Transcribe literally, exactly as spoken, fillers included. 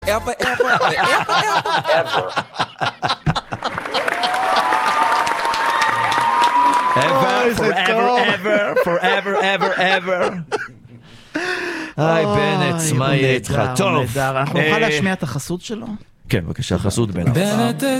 ever, ever, ever, ever. ever, forever, ever, forever, ever, ever. היי, בנט, מה יהיה איתך? טוב. אנחנו נוכל להשמיע את החסות שלו? כן, בבקשה, חסות בנט.